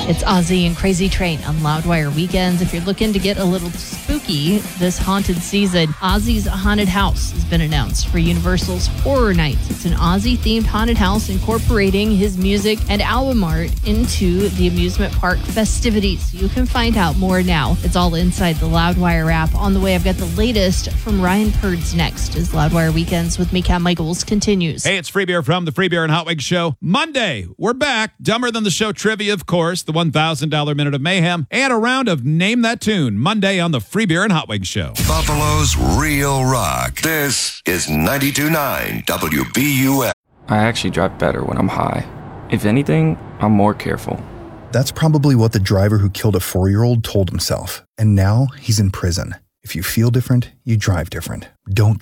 It's Ozzy and Crazy Train on Loudwire Weekends. If you're looking to get a little spooky this haunted season, Ozzy's Haunted House has been announced for Universal's Horror Nights. It's an Ozzy-themed haunted house incorporating his music and album art into the amusement park festivities. You can find out more now. It's all inside the Loudwire app. On the way, I've got the latest from Ryan Purds next as Loudwire Weekends with me, Cam Michaels, continues. Hey, it's Free Beer from the Free Beer and Hot Wings Show. Monday, we're back. Dumber Than the Show trivia, of course, the $1,000 Minute of Mayhem, and a round of Name That Tune. Monday on the Free Beer and Hot Wings Show. Buffalo's Real Rock. This is 92.9 WBUF. I actually drive better when I'm high. If anything, I'm more careful. That's probably what the driver who killed a 4-year-old told himself. And now he's in prison. If you feel different, you drive different. Don't